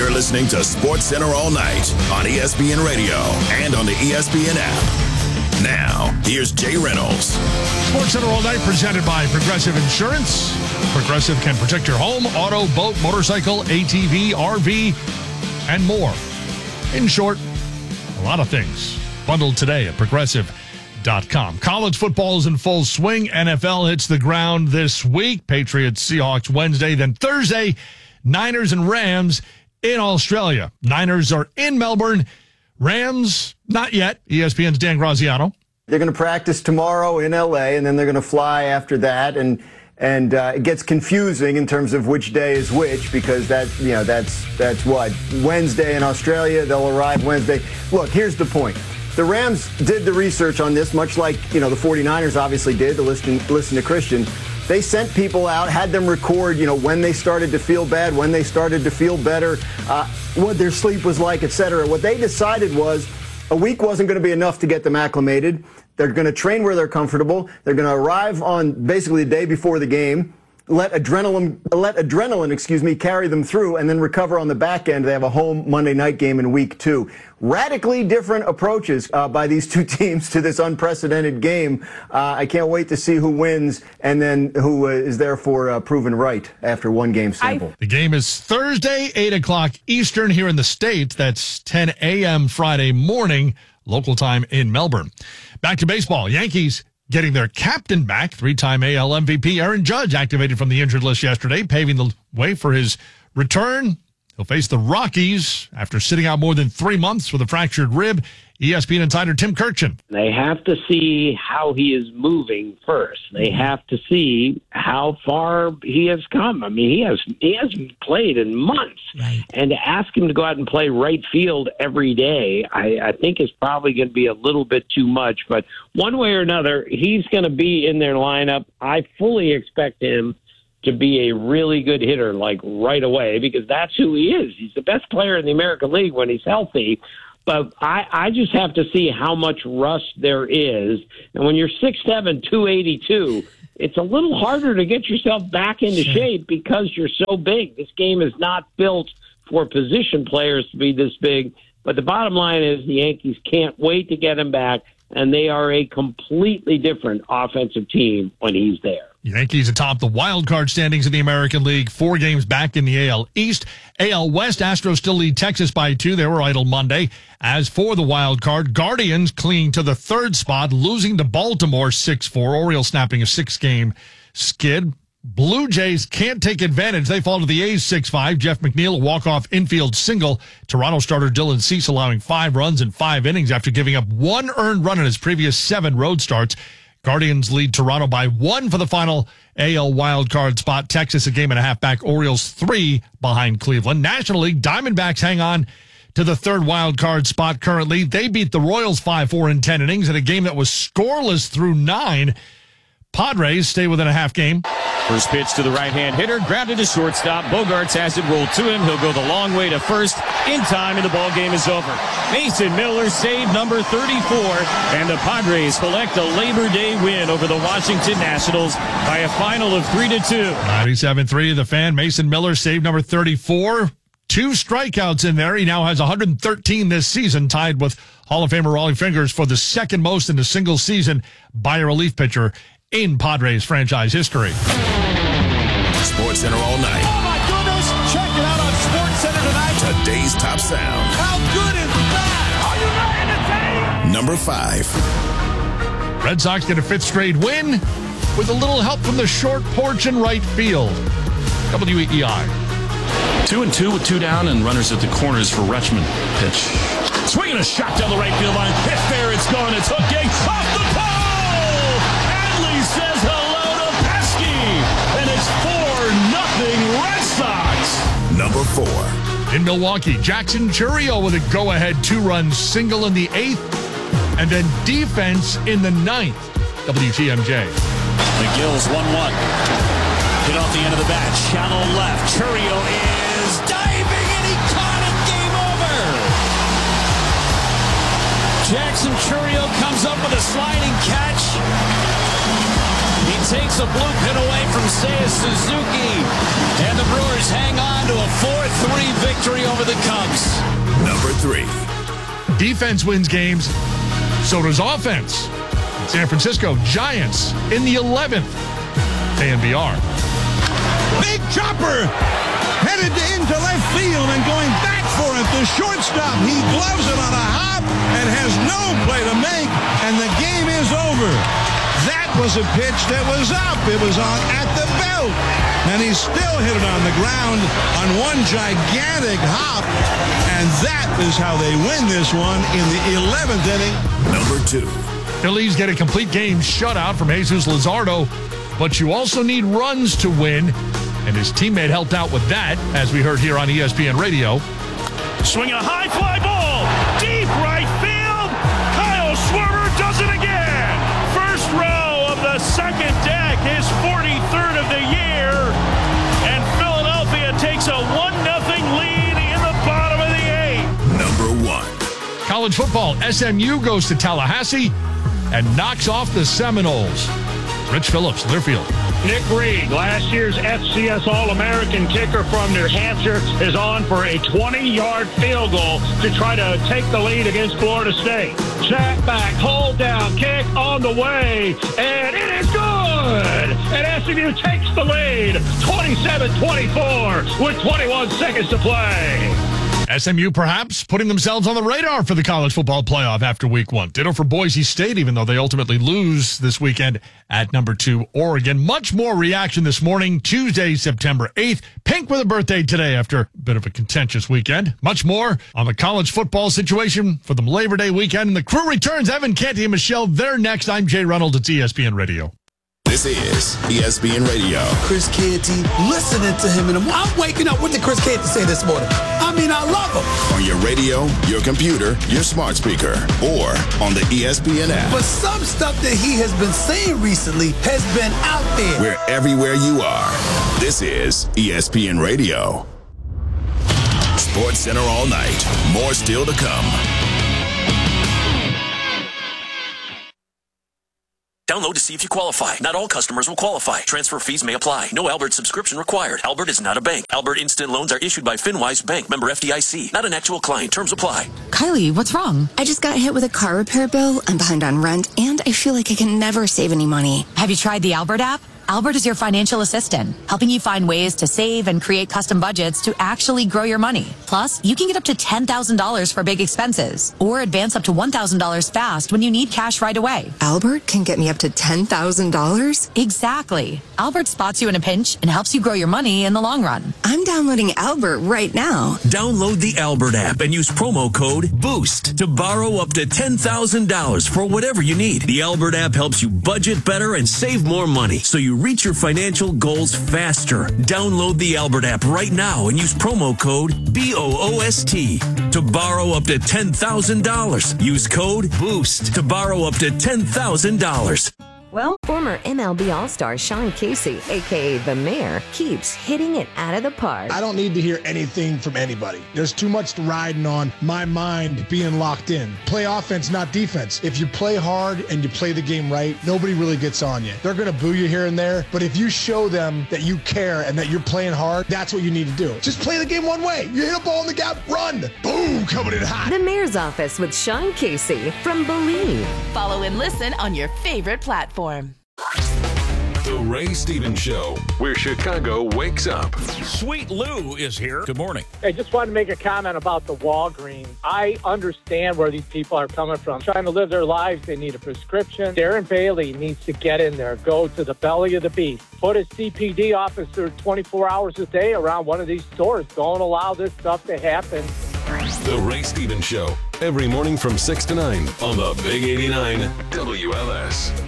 You're listening to SportsCenter All Night on ESPN Radio and on the ESPN app. Now, here's Jay Reynolds. SportsCenter All Night presented by Progressive Insurance. Progressive can protect your home, auto, boat, motorcycle, ATV, RV, and more. In short, a lot of things bundled today at Progressive.com. College football is in full swing. NFL hits the ground this week. Patriots, Seahawks Wednesday. Then Thursday, Niners and Rams in Australia. Niners are in Melbourne. Rams, not yet. ESPN's Dan Graziano. They're going to practice tomorrow in L.A., and then they're going to fly after that. And it gets confusing in terms of which day is which, because that's what, Wednesday in Australia. They'll arrive Wednesday. Look, here's the point. The Rams did the research on this, much like, the 49ers obviously did, to listen to Christian. They sent people out, had them record, when they started to feel bad, when they started to feel better, what their sleep was like, etc. What they decided was a week wasn't going to be enough to get them acclimated. They're going to train where they're comfortable. They're going to arrive on basically the day before the game, let adrenaline, carry them through, and then recover on the back end. They have a home Monday night game in week 2. Radically different approaches by these two teams to this unprecedented game. I can't wait to see who wins and then who is therefore proven right after one game sample. The game is Thursday, 8 o'clock Eastern here in the States. That's 10 a.m. Friday morning, local time in Melbourne. Back to baseball. Yankees getting their captain back. 3-time AL MVP Aaron Judge activated from the injured list yesterday, paving the way for his return. He'll face the Rockies after sitting out more than 3 months with a fractured rib. ESPN insider Tim Kirchin. They have to see how he is moving first. They have to see how far he has come. I mean, he hasn't played in months. Right. And to ask him to go out and play right field every day, I think is probably going to be a little bit too much. But one way or another, he's going to be in their lineup. I fully expect him to be a really good hitter, like right away, because that's who he is. He's the best player in the American League when he's healthy. But I just have to see how much rust there is. And when you're 6'7", 282, it's a little harder to get yourself back into shape because you're so big. This game is not built for position players to be this big. But the bottom line is the Yankees can't wait to get him back, and they are a completely different offensive team when he's there. Yankees atop the wild card standings in the American League, 4 games back in the AL East. AL West, Astros still lead Texas by 2. They were idle Monday. As for the wild card, Guardians clinging to the 3rd spot, losing to Baltimore 6-4. Orioles snapping a 6-game skid. Blue Jays can't take advantage. They fall to the A's 6-5. Jeff McNeil, a walk-off infield single. Toronto starter Dylan Cease allowing 5 runs in 5 innings after giving up 1 earned run in his previous 7 road starts. Guardians lead Toronto by 1 for the final AL wildcard spot. Texas a game and a half back. Orioles 3 behind Cleveland. National League, Diamondbacks hang on to the 3rd wildcard spot currently. They beat the Royals 5-4 in 10 innings in a game that was scoreless through 9. Padres stay within a half game. First pitch to the right-hand hitter, grounded to shortstop. Bogarts has it rolled to him. He'll go the long way to first in time, and the ball game is over. Mason Miller save number 34, and the Padres collect a Labor Day win over the Washington Nationals by a final of 3-2. 97-3, the fan. Mason Miller save number 34. 2 strikeouts in there. He now has 113 this season, tied with Hall of Famer Rollie Fingers for the 2nd most in a single season by a relief pitcher in Padres franchise history. SportsCenter all night. Oh, my goodness. Check it out on SportsCenter tonight. Today's top sound. How good is that? Are you ready to take? Number 5. Red Sox get a 5th straight win with a little help from the short porch in right field. WEEI. 2-2 with 2 down and runners at the corners for Rutschman. Pitch. Swinging a shot down the right field line. Hit there, it's gone. It's hooking off the pole. Adley says hello to Pesky, and it's 4-0 Red Sox. Number 4. In Milwaukee, Jackson Chourio with a go-ahead 2-run single in the 8th, and then defense in the 9th. WTMJ. McGill's 1-1. Hit off the end of the bat. Shallow left. Chourio is diving, and he caught it. Game over. Jackson Chourio comes up with a sliding catch. He takes a bloop hit away from Seiya Suzuki. And the Brewers hang on to a 4-3 victory over over the Cubs. Number 3. Defense wins games, so does offense. San Francisco Giants in the 11th. KNBR. Big chopper headed into left field and going back for it. The shortstop, he gloves it on a hop and has no play to make, and the game is over. That was a pitch that was up. It was on at the belt, and he still hit it on the ground on one gigantic hop, and that is how they win this one in the 11th inning. Number 2. Phillies get a complete game shutout from Jesus Luzardo, but you also need runs to win, and his teammate helped out with that, as we heard here on ESPN Radio. Swing a high fly ball, deep right field. Kyle Schwarber does it again. First row of the second deck, his 43rd of the year, and Philadelphia takes a 1-0 lead in the bottom of the 8th. Number 1. College football, SMU goes to Tallahassee and knocks off the Seminoles. Rich Phillips, Learfield. Nick Reed, last year's FCS All-American kicker from New Hampshire, is on for a 20-yard field goal to try to take the lead against Florida State. Snap back, hold down, kick on the way, and it is good! And SMU takes the lead, 27-24, with 21 seconds to play. SMU perhaps putting themselves on the radar for the college football playoff after week 1. Ditto for Boise State, even though they ultimately lose this weekend at number 2, Oregon. Much more reaction this morning, Tuesday, September 8th. Pink with a birthday today after a bit of a contentious weekend. Much more on the college football situation for the Labor Day weekend. And the crew returns. Evan Canty and Michelle, they're next. I'm Jay Reynolds. It's ESPN Radio. This is ESPN Radio. Chris Canty, listening to him, and I'm waking up. What did Chris Canty say this morning? I mean, I love him. On your radio, your computer, your smart speaker, or on the ESPN app. But some stuff that he has been saying recently has been out there. We're everywhere you are. This is ESPN Radio. Sports Center all night. More still to come. Download to see if you qualify. Not all customers will qualify. Transfer fees may apply. No Albert subscription required. Albert is not a bank. Albert Instant Loans are issued by FinWise Bank, member FDIC. Not an actual client. Terms apply. Kylie, what's wrong? I just got hit with a car repair bill. I'm behind on rent, and I feel like I can never save any money. Have you tried the Albert app? Albert is your financial assistant, helping you find ways to save and create custom budgets to actually grow your money. Plus, you can get up to $10,000 for big expenses or advance up to $1,000 fast when you need cash right away. Albert can get me up to $10,000? Exactly. Albert spots you in a pinch and helps you grow your money in the long run. I'm downloading Albert right now. Download the Albert app and use promo code BOOST to borrow up to $10,000 for whatever you need. The Albert app helps you budget better and save more money, so you reach your financial goals faster. Download the Albert app right now and use promo code BOOST to borrow up to $10,000. Use code BOOST to borrow up to $10,000. Well, former MLB All-Star Sean Casey, a.k.a. The Mayor, keeps hitting it out of the park. I don't need to hear anything from anybody. There's too much riding on my mind being locked in. Play offense, not defense. If you play hard and you play the game right, nobody really gets on you. They're going to boo you here and there, but if you show them that you care and that you're playing hard, that's what you need to do. Just play the game one way. You hit a ball in the gap, run. Boom, coming in hot. The Mayor's Office with Sean Casey from Believe. Follow and listen on your favorite platform. The Ray Stevens Show, where Chicago wakes up. Sweet Lou is here. Good morning. I just wanted to make a comment about the Walgreens. I understand where these people are coming from. Trying to live their lives, they need a prescription. Darren Bailey needs to get in there, go to the belly of the beast. Put a CPD officer 24 hours a day around one of these stores. Don't allow this stuff to happen. The Ray Stevens Show, every morning from 6 to 9 on the Big 89 WLS.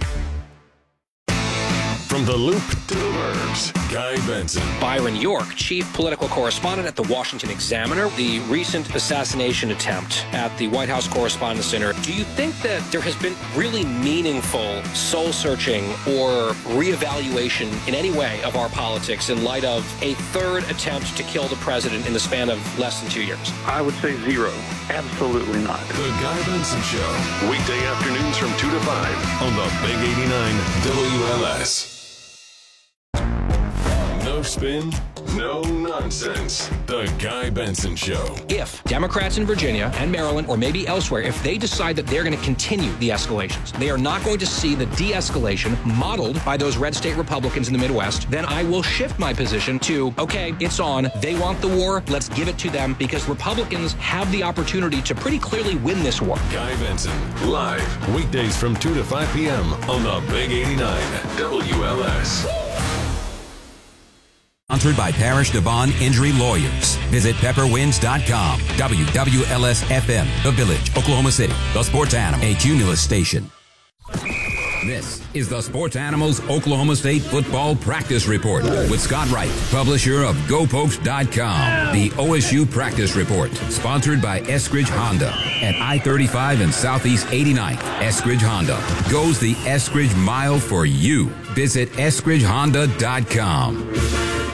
From the Loop to the Burbs, Guy Benson. Byron York, chief political correspondent at the Washington Examiner. The recent assassination attempt at the White House Correspondents' Center. Do you think that there has been really meaningful soul-searching or reevaluation in any way of our politics in light of a third attempt to kill the president in the span of less than 2 years? I would say zero. Absolutely not. The Guy Benson Show, weekday afternoons from 2 to 5 on the Big 89 WLS. No enough spin? No nonsense. The Guy Benson Show. If Democrats in Virginia and Maryland, or maybe elsewhere, if they decide that they're going to continue the escalations, they are not going to see the de-escalation modeled by those red state Republicans in the Midwest, then I will shift my position to, okay, it's on. They want the war. Let's give it to them, because Republicans have the opportunity to pretty clearly win this war. Guy Benson, live, weekdays from 2 to 5 p.m. on the Big 89 WLS. Sponsored by Parish Devon Injury Lawyers. Visit pepperwinds.com. WWLS-FM, The Village, Oklahoma City. The Sports Animal, a Cumulus station. This is the Sports Animals Oklahoma State Football Practice Report with Scott Wright, publisher of GoPokes.com. The OSU Practice Report, sponsored by Eskridge Honda at I-35 and Southeast 89th. Eskridge Honda goes the Eskridge mile for you. Visit EskridgeHonda.com.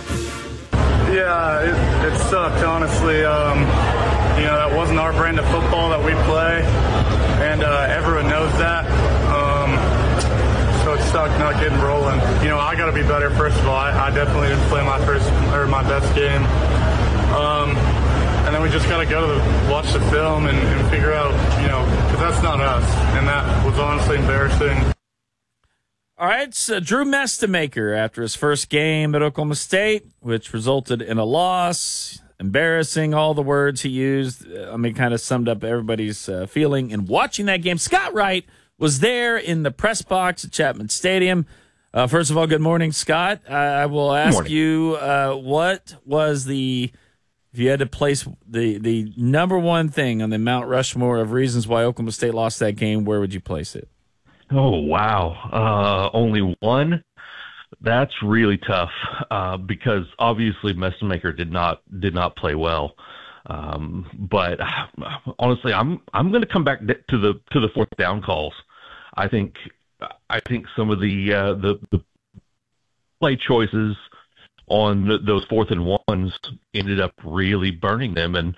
Yeah, it sucked, honestly. That wasn't our brand of football that we play, and everyone knows that. So it sucked not getting rolling. I got to be better, first of all. I definitely didn't play my best game. And then we just got to watch the film and figure out, because that's not us. And that was honestly embarrassing. All right, so Drew Mestemaker, after his first game at Oklahoma State, which resulted in a loss, embarrassing, all the words he used, kind of summed up everybody's feeling in watching that game. Scott Wright was there in the press box at Chapman Stadium. First of all, good morning, Scott. I will ask you, what was if you had to place the number one thing on the Mount Rushmore of reasons why Oklahoma State lost that game, where would you place it? Oh, wow. Only one? That's really tough because obviously Mestemaker did not play well. But honestly, I'm going to come back to the fourth down calls. I think some of the play choices on those 4th and 1s ended up really burning them. And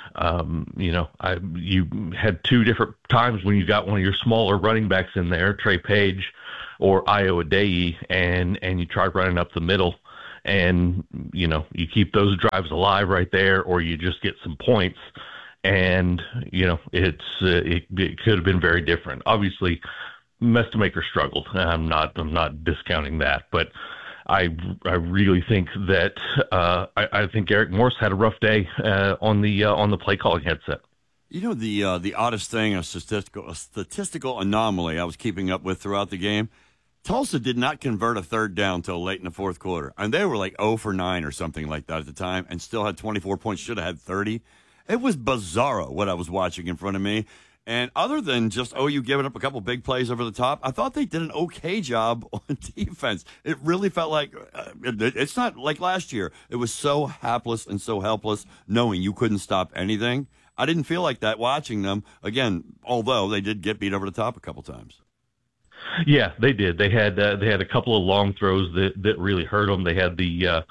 you had two different times when you got one of your smaller running backs in there, Trey Page or Io Adeyi, and you tried running up the middle, and you keep those drives alive right there, or you just get some points, and it could have been very different. Obviously, Mestemaker struggled. I'm not discounting that, but I really think that I think Eric Morse had a rough day on the play calling headset. The oddest thing, a statistical anomaly I was keeping up with throughout the game. Tulsa did not convert a third down until late in the fourth quarter, and they were like 0 for 9 or something like that at the time, and still had 24 points. Should have had 30. It was bizarro what I was watching in front of me. And other than just OU giving up a couple big plays over the top, I thought they did an okay job on defense. It really felt like it's not like last year. It was so hapless and so helpless, knowing you couldn't stop anything. I didn't feel like that watching them, again, although they did get beat over the top a couple times. Yeah, they did. They had a couple of long throws that really hurt them. They had the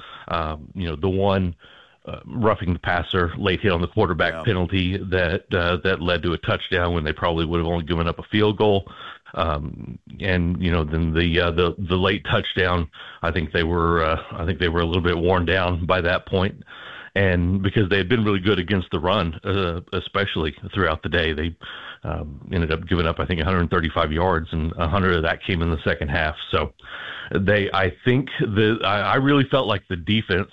one roughing the passer, late hit on the quarterback penalty that led to a touchdown when they probably would have only given up a field goal. And then the late touchdown, I think they were a little bit worn down by that point. And because they had been really good against the run, especially throughout the day, they ended up giving up, I think, 135 yards, and 100 of that came in the second half. So I really felt like the defense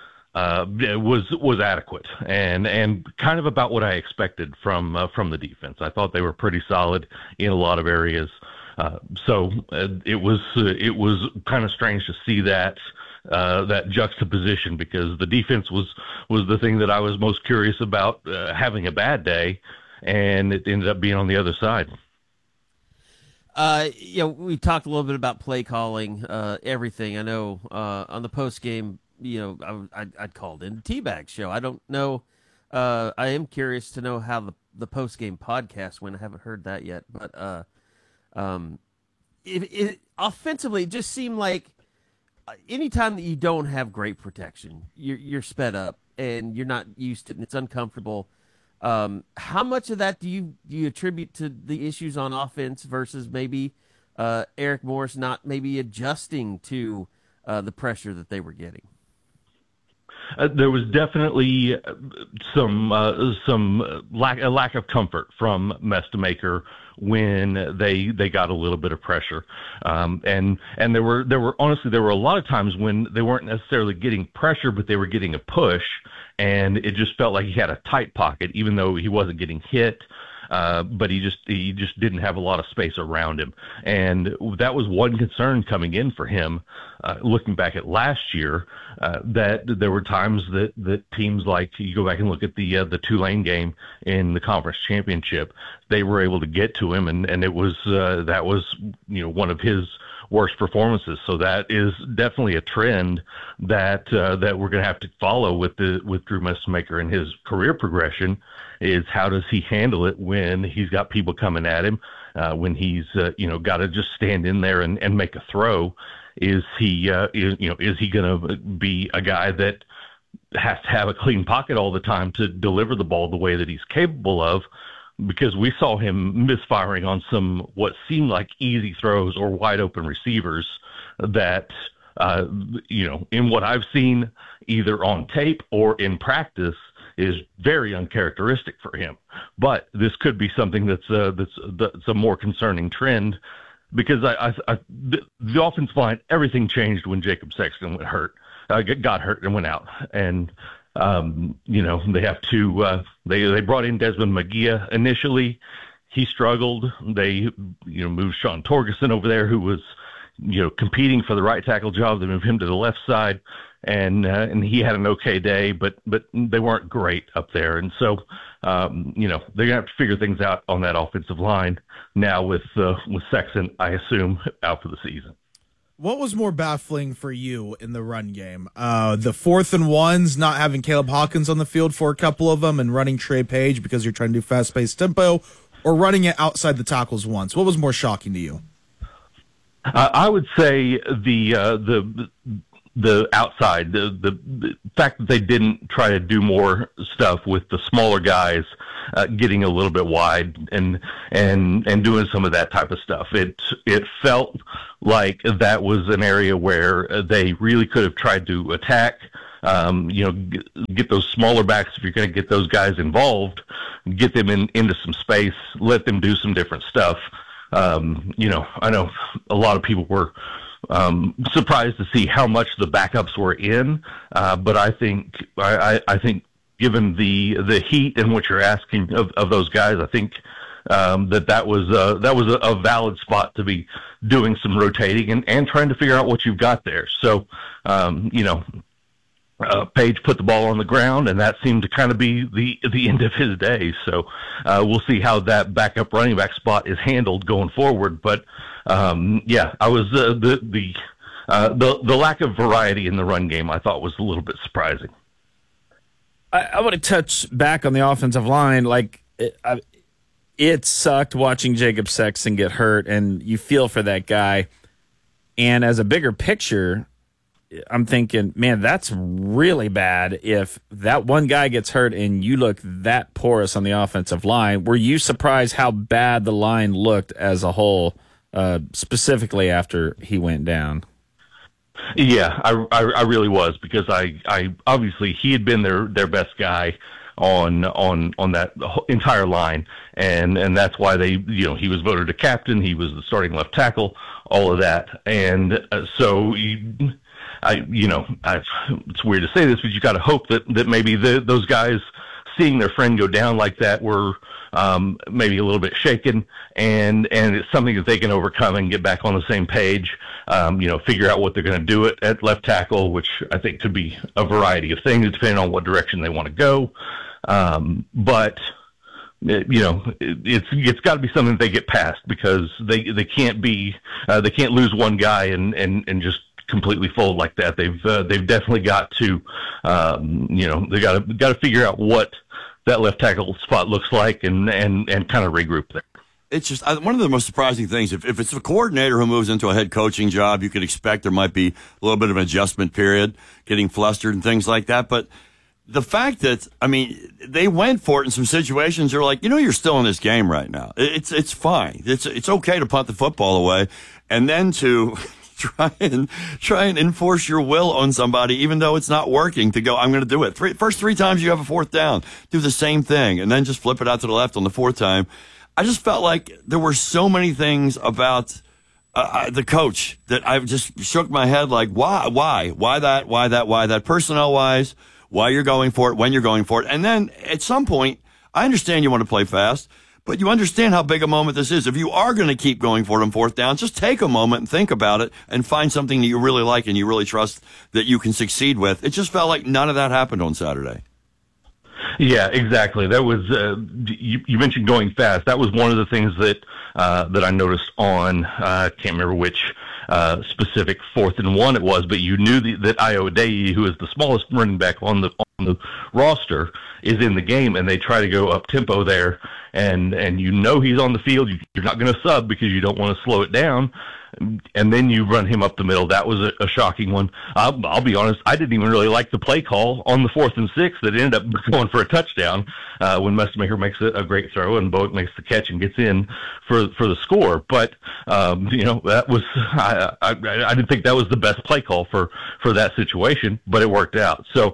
was adequate and kind of about what I expected from the defense. I thought they were pretty solid in a lot of areas. So it was kind of strange to see that juxtaposition, because the defense was the thing that I was most curious about having a bad day, and it ended up being on the other side. We talked a little bit about play calling, everything. I know on the post game, I'd called in the Teabag show. I don't know. I am curious to know how the post game podcast went. I haven't heard that yet, but offensively, it just seemed like anytime that you don't have great protection, you're sped up and you're not used to it, and it's uncomfortable. How much of that do you attribute to the issues on offense versus maybe Eric Morris not maybe adjusting to the pressure that they were getting? there was definitely some lack of comfort from Mestemaker when they got a little bit of pressure, and there were honestly a lot of times when they weren't necessarily getting pressure, but they were getting a push, and it just felt like he had a tight pocket, even though he wasn't getting hit. But he just didn't have a lot of space around him, and that was one concern coming in for him. Looking back at last year, that there were times that teams, like you go back and look at the Tulane game in the conference championship, they were able to get to him, and it was that was one of his worst performances. So that is definitely a trend that we're going to have to follow with Drew Mestemaker and his career progression. Is how does he handle it when he's got people coming at him, when he's got to just stand in there and make a throw? Is he going to be a guy that has to have a clean pocket all the time to deliver the ball the way that he's capable of? Because we saw him misfiring on some what seemed like easy throws or wide open receivers that in what I've seen either on tape or in practice is very uncharacteristic for him. But this could be something that's a more concerning trend, because the offensive line, everything changed when Jacob Sexton got hurt and went out, and they have to they brought in Desmond Magia initially. He struggled. They moved Sean Torgerson over there, who was competing for the right tackle job. They moved him to the left side, and he had an okay day, but they weren't great up there. And so they're gonna have to figure things out on that offensive line now with Sexton, I assume, out for the season. What was more baffling for you in the run game? The 4th and 1s, not having Caleb Hawkins on the field for a couple of them and running Trey Page because you're trying to do fast-paced tempo, or running it outside the tackles once? What was more shocking to you? I would say the outside, the fact that they didn't try to do more stuff with the smaller guys getting a little bit wide and doing some of that type of stuff. It felt like that was an area where they really could have tried to attack, get those smaller backs. If you're going to get those guys involved, get them into some space, let them do some different stuff. I know a lot of people were surprised to see how much the backups were in, but I think given the heat and what you're asking of those guys, I think that was a valid spot to be doing some rotating and trying to figure out what you've got there. So Page put the ball on the ground, and that seemed to kind of be the end of his day. So we'll see how that backup running back spot is handled going forward. But I was the lack of variety in the run game I thought was a little bit surprising. I want to touch back on the offensive line. Like it sucked watching Jacob Sexton get hurt, and you feel for that guy. And as a bigger picture, I'm thinking, man, that's really bad if that one guy gets hurt and you look that porous on the offensive line. Were you surprised how bad the line looked as a whole, specifically after he went down? Yeah, I really was, because I obviously he had been their best guy on that entire line, and that's why he was voted a captain. He was the starting left tackle, all of that, and so. It's weird to say this, but you got to hope that maybe those guys seeing their friend go down like that were maybe a little bit shaken, and it's something that they can overcome and get back on the same page. Figure out what they're going to do at left tackle, which I think could be a variety of things depending on what direction they want to go. But it's got to be something that they get past, because they can't lose one guy and just completely fold like that. They've definitely got to they got to figure out what that left tackle spot looks like and kind of regroup there. It's just one of the most surprising things. If it's a coordinator who moves into a head coaching job, you could expect there might be a little bit of an adjustment period, getting flustered and things like that. But the fact that, they went for it in some situations, you're like, you're still in this game right now. It's fine. It's okay to punt the football away, and then to try and enforce your will on somebody, even though it's not working, to go, I'm going to do it. First three times you have a fourth down, do the same thing, and then just flip it out to the left on the fourth time. I just felt like there were so many things about the coach that I just shook my head like, why that, personnel-wise, why you're going for it, when you're going for it. And then at some point, I understand you want to play fast, but you understand how big a moment this is. If you are going to keep going for it on fourth down, just take a moment and think about it and find something that you really like and you really trust that you can succeed with. It just felt like none of that happened on Saturday. Yeah, exactly. That was you mentioned going fast. That was one of the things that I noticed on I can't remember which specific 4th and 1 it was, but you knew that Ayoade, who is the smallest running back on the roster, is in the game, and they try to go up tempo there, and you know he's on the field. You're not going to sub because you don't want to slow it down. And then you run him up the middle. That was a shocking one. I'll be honest, I didn't even really like the play call on the 4th and 6 that ended up going for a touchdown when Mestemacher makes a great throw and Bowick makes the catch and gets in for the score. But that was I didn't think that was the best play call for that situation, but it worked out. So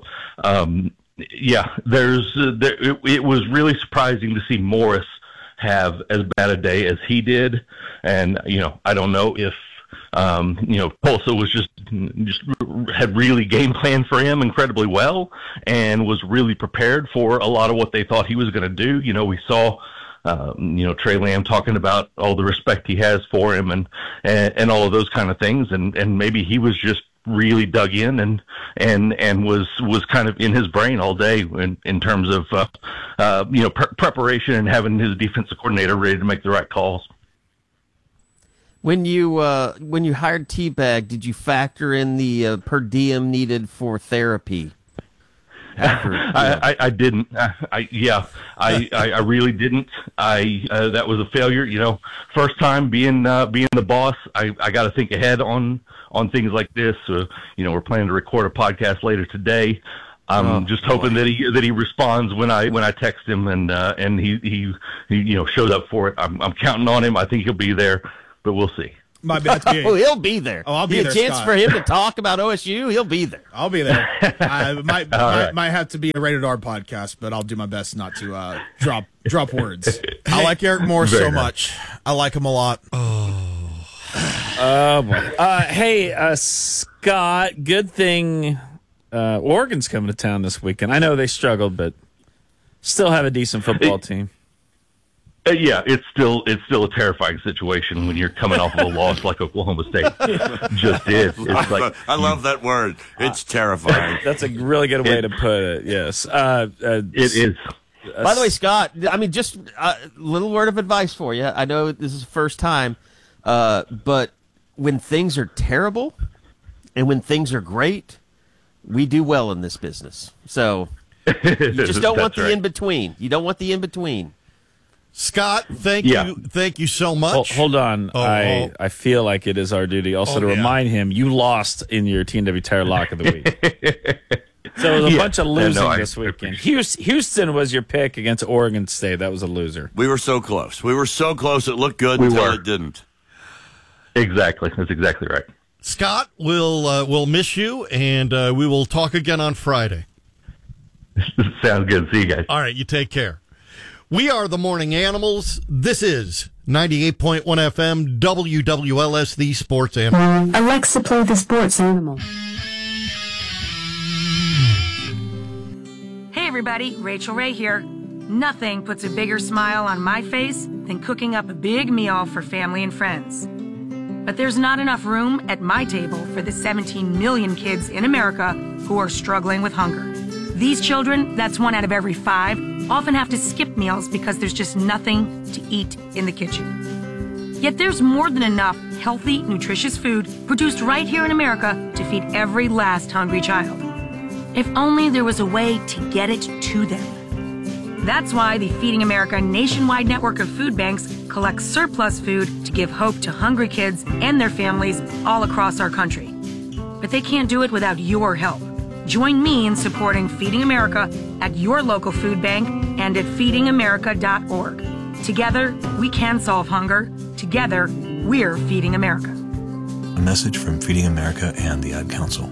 it was really surprising to see Morris have as bad a day as he did. And, I don't know if, Tulsa was just had really game planned for him incredibly well and was really prepared for a lot of what they thought he was going to do. We saw, Trey Lamb talking about all the respect he has for him and all of those kind of things. And maybe he was just really dug in and was kind of in his brain all day in terms of preparation and having his defensive coordinator ready to make the right calls. When you hired T-Bag, did you factor in the per diem needed for therapy? I didn't. I really didn't. That was a failure. First time being the boss, I got to think ahead on things like this. We're planning to record a podcast later today. I'm just hoping that he responds when I text him and he shows up for it. I'm counting on him. I think he'll be there, but we'll see. He'll be there. I'll be there. A chance Scott. for him to talk about OSU. He'll be there. I'll be there. Might have to be a rated R podcast, but I'll do my best not to drop words. I like Eric Moore so much. I like him a lot. Oh boy. Hey, Scott. Good thing Oregon's coming to town this weekend. I know they struggled, but still have a decent football team. Yeah, it's still a terrifying situation when you're coming off of a loss like Oklahoma State just did. It's like I love that word. It's terrifying. That's a really good way to put it. Yes, it is. By the way, Scott, just a little word of advice for you. I know this is the first time, but when things are terrible and when things are great, we do well in this business. So you just don't want the in-between. You don't want the in-between. Scott, thank you so much. Hold on. I feel like it is our duty also to remind him you lost in your TNW Tire Lock of the Week. So it was a bunch of losing this weekend. Houston was your pick against Oregon State. That was a loser. We were so close. It looked good until it didn't. Exactly. That's exactly right. Scott, we'll miss you, and we will talk again on Friday. Sounds good. See you guys. All right, you take care. We are the Morning Animals. This is 98.1 FM, WWLS, the Sports Animal. Alexa, play the Sports Animal. Hey everybody, Rachel Ray here. Nothing puts a bigger smile on my face than cooking up a big meal for family and friends. But there's not enough room at my table for the 17 million kids in America who are struggling with hunger. These children, that's 1 out of every 5, often have to skip meals because there's just nothing to eat in the kitchen. Yet there's more than enough healthy, nutritious food produced right here in America to feed every last hungry child. If only there was a way to get it to them. That's why the Feeding America nationwide network of food banks collects surplus food to give hope to hungry kids and their families all across our country. But they can't do it without your help. Join me in supporting Feeding America at your local food bank and at feedingamerica.org. Together, we can solve hunger. Together, we're Feeding America. A message from Feeding America and the Ad Council.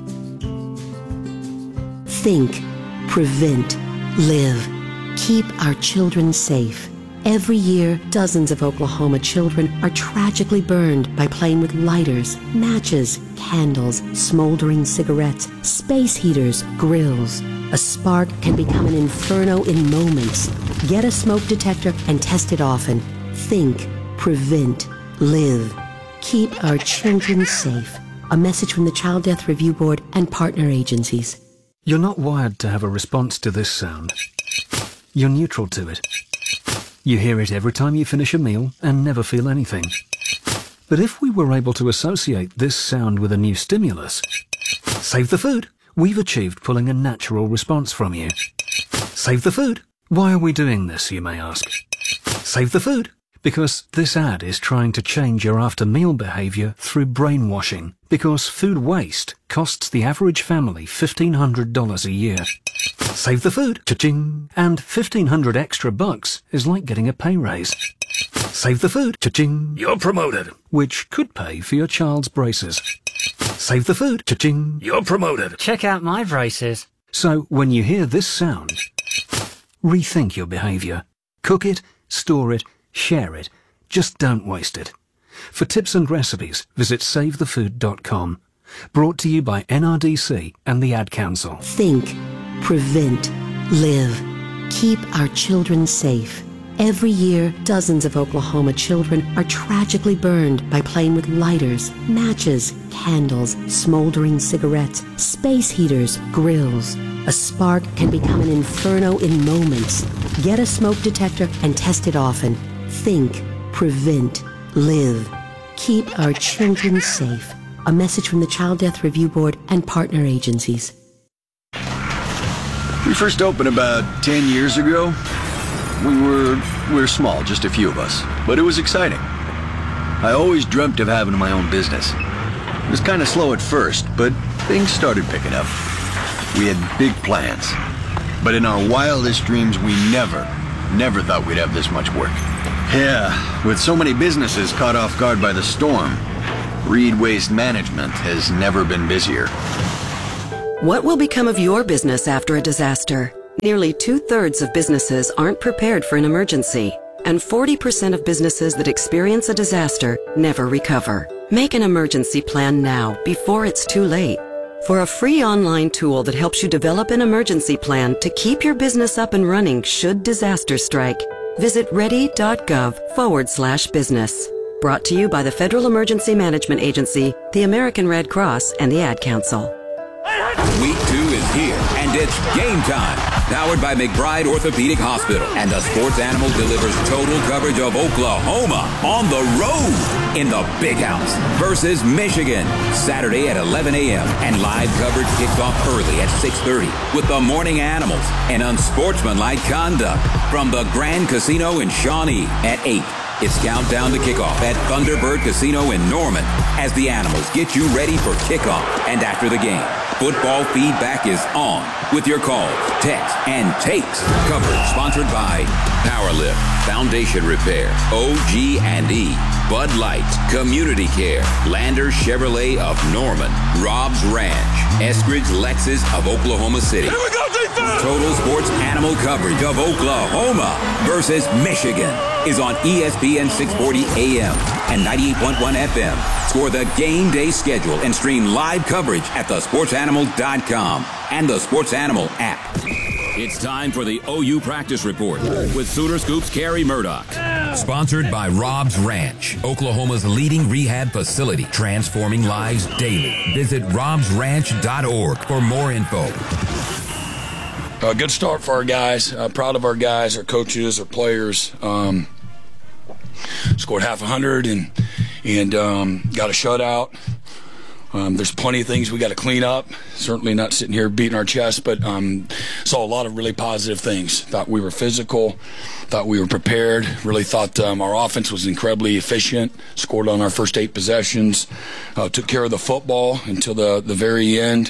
Think, prevent, live. Keep our children safe. Every year, dozens of Oklahoma children are tragically burned by playing with lighters, matches, candles, smoldering cigarettes, space heaters, grills. A spark can become an inferno in moments. Get a smoke detector and test it often. Think, prevent, live. Keep our children safe. A message from the Child Death Review Board and partner agencies. You're not wired to have a response to this sound. You're neutral to it. You hear it every time you finish a meal and never feel anything. But if we were able to associate this sound with a new stimulus, save the food, we've achieved pulling a natural response from you. Save the food. Why are we doing this, you may ask? Save the food. Because this ad is trying to change your after-meal behavior through brainwashing. Because food waste costs the average family $1,500 a year. Save the food, cha-ching, and $1,500 extra bucks is like getting a pay raise. Save the food, cha-ching, you're promoted, which could pay for your child's braces. Save the food, cha-ching, you're promoted. Check out my braces. So when you hear this sound, rethink your behavior. Cook it, store it, share it. Just don't waste it. For tips and recipes, visit SaveTheFood.com. Brought to you by NRDC and the Ad Council. Think, prevent, live. Keep our children safe. Every year, dozens of Oklahoma children are tragically burned by playing with lighters, matches, candles, smoldering cigarettes, space heaters, grills. A spark can become an inferno in moments. Get a smoke detector and test it often. Think, prevent, live. Keep our children safe. A message from the Child Death Review Board and partner agencies. We first opened about 10 years ago. We were small, just a few of us, but it was exciting. I always dreamt of having my own business. It was kind of slow at first, but things started picking up. We had big plans, but in our wildest dreams, we never thought we'd have this much work. Yeah, with so many businesses caught off guard by the storm, Reed Waste Management has never been busier. What will become of your business after a disaster? Nearly 2/3 of businesses aren't prepared for an emergency, and 40% of businesses that experience a disaster never recover. Make an emergency plan now, before it's too late. For a free online tool that helps you develop an emergency plan to keep your business up and running should disaster strike, visit ready.gov/business. Brought to you by the Federal Emergency Management Agency, the American Red Cross, and the Ad Council. Week 2 is here, and it's game time. Powered by McBride Orthopedic Hospital. And the Sports Animal delivers total coverage of Oklahoma on the road in the Big House versus Michigan. Saturday at 11 a.m. And live coverage kicks off early at 6:30 with the Morning Animals and unsportsmanlike conduct from the Grand Casino in Shawnee at 8. It's countdown to kickoff at Thunderbird Casino in Norman as the Animals get you ready for kickoff and after the game. Football feedback is on with your calls, texts, and takes. Coverage sponsored by Powerlift, Foundation Repair, OG&E, Bud Light, Community Care, Landers Chevrolet of Norman, Rob's Ranch, Eskridge Lexus of Oklahoma City. Here we go, defense! Total Sports Animal coverage of Oklahoma versus Michigan is on ESPN 640 AM and 98.1 FM. Score the game day schedule and stream live coverage at thesportsanimal.com and the Sports Animal app. It's time for the OU Practice Report with Sooner Scoop's Carrie Murdoch. Sponsored by Rob's Ranch, Oklahoma's leading rehab facility, transforming lives daily. Visit robsranch.org for more info. Good start for our guys. Proud of our guys, our coaches, our players. Scored half 100 and got a shutout. There's plenty of things we got to clean up. Certainly not sitting here beating our chest, but saw a lot of really positive things. Thought we were physical. Thought we were prepared. Really thought our offense was incredibly efficient. Scored on our first 8 possessions. Took care of the football until the very end.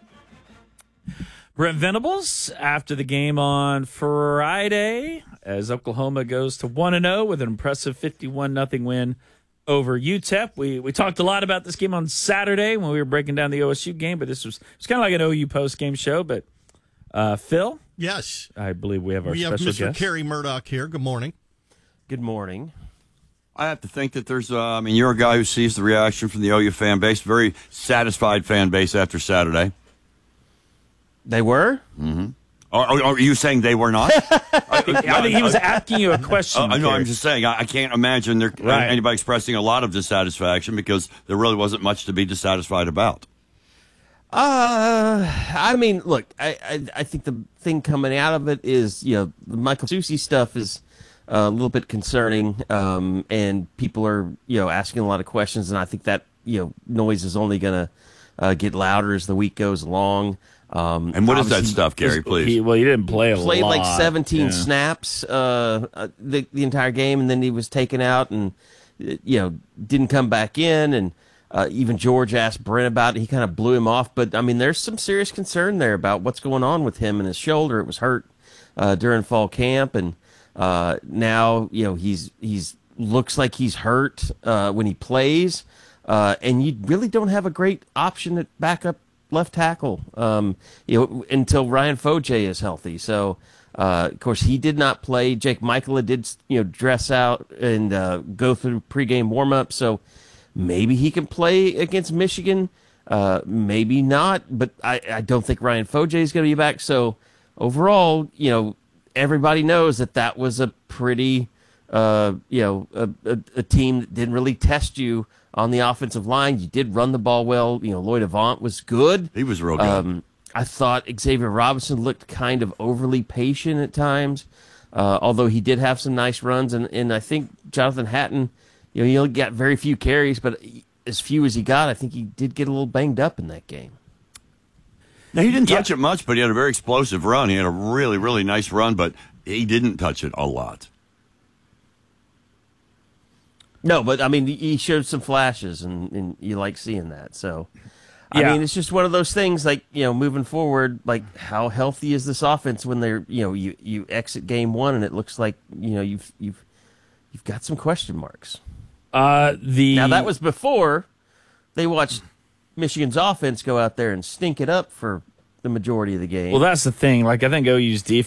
Brent Venables after the game on Friday as Oklahoma goes to 1-0 with an impressive 51-0 win over UTEP. We talked a lot about this game on Saturday when we were breaking down the OSU game, but it's kind of like an OU post-game show. But Phil? Yes. I believe we have our special Mr. guest. Kerry Murdoch here. Good morning. Good morning. I have to think that there's, you're a guy who sees the reaction from the OU fan base, very satisfied fan base after Saturday. They were? Mm-hmm. Are you saying they were not? I think he was asking you a question. No, I'm just saying, I can't imagine anybody expressing a lot of dissatisfaction because there really wasn't much to be dissatisfied about. I mean, look, I think the thing coming out of it is, the Michael Susi stuff is a little bit concerning, and people are, asking a lot of questions, and I think that, noise is only going to get louder as the week goes along. And what is that stuff, Gary, please? He didn't play a lot. Played like 17 snaps the entire game, and then he was taken out and, didn't come back in, and even George asked Brent about it. He kind of blew him off. But, I mean, there's some serious concern there about what's going on with him and his shoulder. It was hurt during fall camp, and now, he's looks like he's hurt when he plays. And you really don't have a great option at backup left tackle until Ryan Foje is healthy. So, of course, he did not play. Jake Michaela did, dress out and go through pregame warm-up. So maybe he can play against Michigan. Maybe not. But I don't think Ryan Foje is going to be back. So overall, everybody knows that was a pretty, a team that didn't really test you on the offensive line. You did run the ball well. Lloyd Avant was good. He was real good. I thought Xavier Robinson looked kind of overly patient at times, although he did have some nice runs. And I think Jonathan Hatton, he only got very few carries, but as few as he got, I think he did get a little banged up in that game. Now, he didn't touch it much, but he had a very explosive run. He had a really, really nice run, but he didn't touch it a lot. No, but I mean, he showed some flashes, and you like seeing that. So, I mean, it's just one of those things. Like, moving forward, like how healthy is this offense when they're, you exit game one and it looks like you've got some question marks. Now that was before they watched Michigan's offense go out there and stink it up for the majority of the game. Well, that's the thing. Like, I think OU's defense